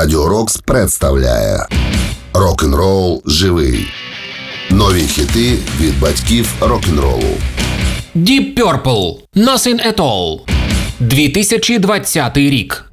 Радіо Рокс представляє Рок-н-рол живий. Нові хіти від батьків рок-н-ролу. Deep Purple – Nothing at All. 2020 рік.